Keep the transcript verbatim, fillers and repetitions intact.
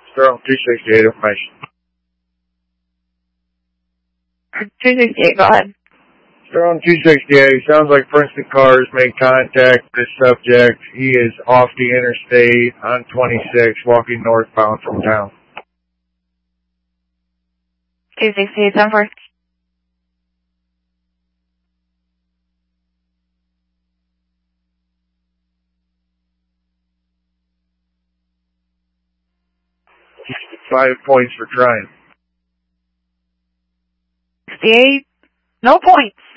Sterling two sixty-eight information. two sixty-eight, go ahead. Sterling two sixty-eight, sounds like Princeton cars made contact with this subject. He is off the interstate on twenty-six, walking northbound from town. two sixty-eight, ten four. Five points for trying. sixty-eight, no points.